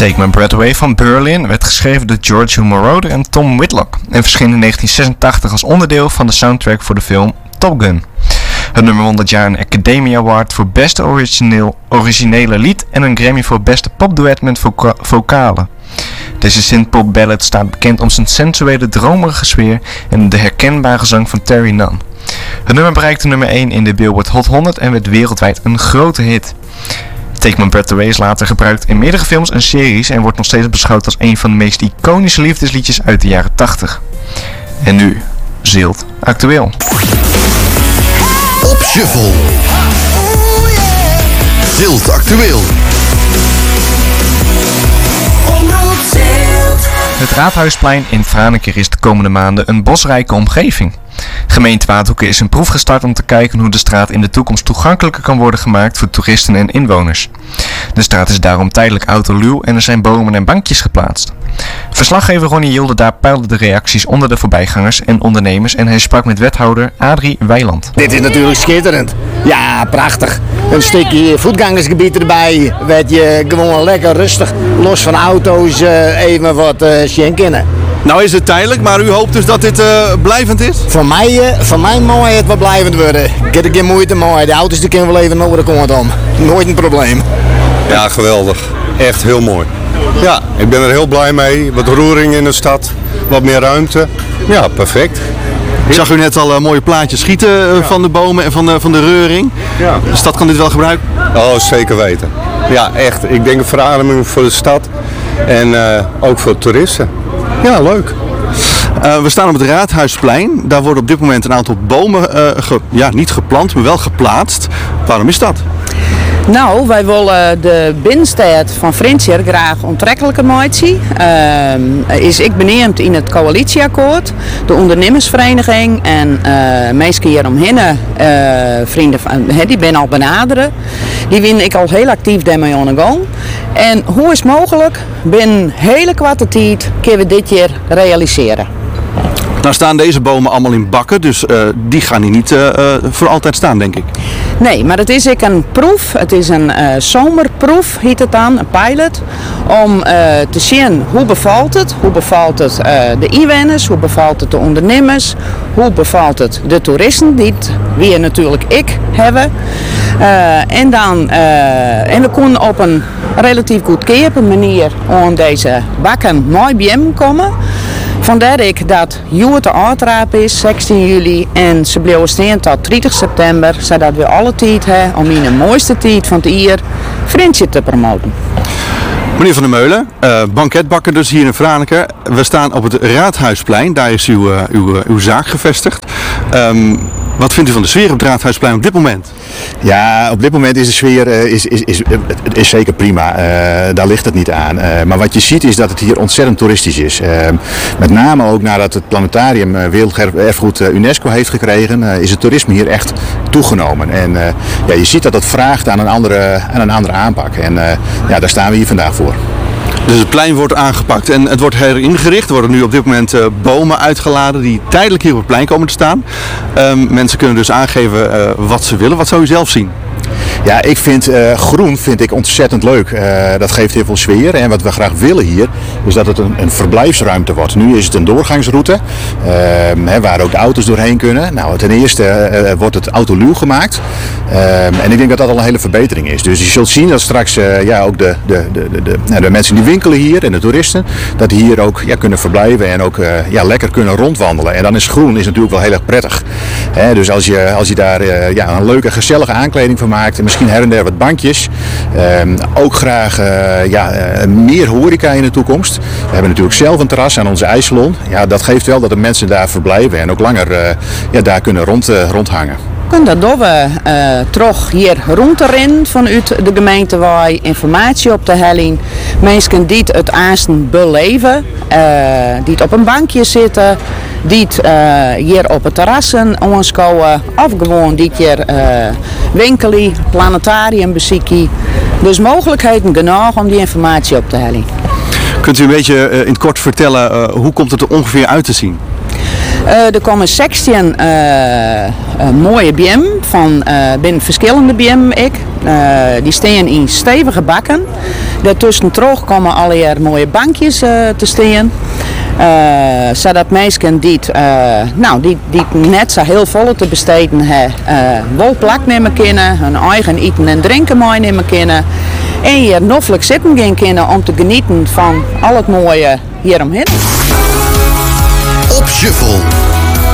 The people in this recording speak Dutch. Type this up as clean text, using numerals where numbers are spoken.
Take My Breath Away van Berlin werd geschreven door Giorgio Moroder en Tom Whitlock en verscheen in 1986 als onderdeel van de soundtrack voor de film Top Gun. Het nummer won dat jaar een Academy Award voor beste originele lied en een Grammy voor beste popduet met vocalen. Deze synthpop ballad staat bekend om zijn sensuele, dromerige sfeer en de herkenbare zang van Terry Nunn. Het nummer bereikte nummer 1 in de Billboard Hot 100 en werd wereldwijd een grote hit. Take My Breath Away is later gebruikt in meerdere films en series en wordt nog steeds beschouwd als een van de meest iconische liefdesliedjes uit de jaren 80. En nu, Zilt actueel. Op shuffle. Zilt actueel. Het Raadhuisplein in Franeker is de komende maanden een bosrijke omgeving. Gemeente Waadhoeken is een proef gestart om te kijken hoe de straat in de toekomst toegankelijker kan worden gemaakt voor toeristen en inwoners. De straat is daarom tijdelijk autoluw en er zijn bomen en bankjes geplaatst. Verslaggever Ronnie Hildedaar peilde de reacties onder de voorbijgangers en ondernemers en hij sprak met wethouder Adrie Weiland. Dit is natuurlijk schitterend. Ja, prachtig. Een stukje voetgangersgebied erbij, werd je gewoon lekker rustig, los van auto's, even wat schenken. Nou is het tijdelijk, maar u hoopt dus dat dit blijvend is? Voor mij moet het wat blijvend worden. Ik heb er geen moeite mee. De auto's die kunnen wel even over de kant om. Nooit een probleem. Ja, geweldig. Echt heel mooi. Ja, ik ben er heel blij mee. Wat roering in de stad, wat meer ruimte. Ja, perfect. Ik zag u net al mooie plaatjes schieten van de bomen en van de reuring. Ja. De stad kan dit wel gebruiken? Oh, zeker weten. Ja, echt. Ik denk een verademing voor de stad en ook voor toeristen. Ja, leuk. We staan op het Raadhuisplein. Daar worden op dit moment een aantal bomen niet geplant, maar wel geplaatst. Waarom is dat? Nou, wij willen de binnenstad van Frintier graag aantrekkelijker maken. Is ik benoemd in het coalitieakkoord, de ondernemersvereniging en mensen hier omheen, vrienden van, die ben al benaderen. Die ben ik al heel actief daarmee aan de gang. En hoe is mogelijk, binnen hele korte tijd kunnen we dit jaar realiseren. Nou staan deze bomen allemaal in bakken, dus die gaan hier niet voor altijd staan, denk ik. Nee, maar het is ook een proef. Het is een zomerproef, heet het dan, een pilot. Om te zien hoe bevalt het. Hoe bevalt het de inwoners, hoe bevalt het de ondernemers. Hoe bevalt het de toeristen, die het weer natuurlijk ik hebben. En we kunnen op een relatief goedkope manier aan deze bakken mooi bij hem komen. Vandaar ik dat Joert de uitraap is, 16 juli, en ze blijven staan tot 30 september, zodat we alle tijd hebben om in de mooiste tijd van het jaar Friendship te promoten. Meneer Van der Meulen, banketbakker dus hier in Franeker. We staan op het Raadhuisplein, daar is uw zaak gevestigd. Wat vindt u van de sfeer op het Raadhuisplein op dit moment? Ja, op dit moment is de sfeer is zeker prima. Daar ligt het niet aan. Maar wat je ziet is dat het hier ontzettend toeristisch is. Met name ook nadat het planetarium Werelderfgoed UNESCO heeft gekregen, is het toerisme hier echt toegenomen. En je ziet dat het vraagt aan een andere aanpak. En daar staan we hier vandaag voor. Dus het plein wordt aangepakt en het wordt heringericht. Er worden nu op dit moment bomen uitgeladen die tijdelijk hier op het plein komen te staan. Mensen kunnen dus aangeven wat ze willen. Wat zou u zelf zien? Ja, ik vind groen ontzettend leuk. Dat geeft heel veel sfeer. En wat we graag willen hier is dat het een verblijfsruimte wordt. Nu is het een doorgangsroute waar ook de auto's doorheen kunnen. Nou, ten eerste wordt het autoluw gemaakt. En ik denk dat dat al een hele verbetering is. Dus je zult zien dat straks ook de mensen die winkelen hier en de toeristen, dat die hier ook kunnen verblijven en ook lekker kunnen rondwandelen. En dan is groen natuurlijk wel heel erg prettig. Dus als je daar een leuke gezellige aankleding van maakt en misschien her en der wat bankjes. Ook graag meer horeca in de toekomst. We hebben natuurlijk zelf een terras aan onze ijssalon. Ja, dat geeft wel dat de mensen daar verblijven en ook langer daar kunnen rondhangen. Dat doen we terug hier rond te rennen vanuit de gemeente waar informatie op te hellen. Mensen die het aansten beleven, die het op een bankje zitten, die het hier op het terrassen aanschouwen of gewoon die hier winkelen, planetarium bezoeken. Dus mogelijkheden genoeg om die informatie op te hellen. Kunt u een beetje in het kort vertellen hoe komt het er ongeveer uit te zien? Er komen 16 mooie BM van binnen verschillende BM. Die staan in stevige bakken. Daartussen terug komen alleer mooie bankjes te staan. Zodat mensen die net zo heel vol te besteden hebben, wel plak nemen kunnen, hun eigen eten en drinken meenemen kunnen. En hier noffelijk zitten gaan kunnen om te genieten van al het mooie hieromheen. Op Shuffle.